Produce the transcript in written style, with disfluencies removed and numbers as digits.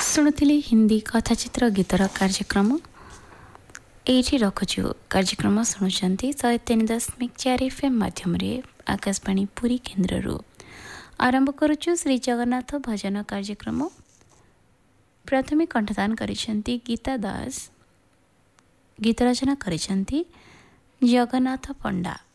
ଶୁଣୁଥିଲି ହିନ୍ଦୀ କଥାଚିତ୍ର ଗୀତର କାର୍ଯ୍ୟକ୍ରମ। ଏଇଠି ରଖୁଛୁ କାର୍ଯ୍ୟକ୍ରମ ଶୁଣୁଛନ୍ତି 103.4 FM ମାଧ୍ୟମରେ ଆକାଶବାଣୀ ପୁରୀ କେନ୍ଦ୍ରରୁ। ଆରମ୍ଭ କରୁଛୁ ଶ୍ରୀ ଜଗନ୍ନାଥ ଭଜନ କାର୍ଯ୍ୟକ୍ରମ। ପ୍ରଥମେ କଣ୍ଠଦାନ କରିଛନ୍ତି ଗୀତା ଦାସ, ଗୀତ ରଚନା କରିଛନ୍ତି ଜଗନ୍ନାଥ ପଣ୍ଡା।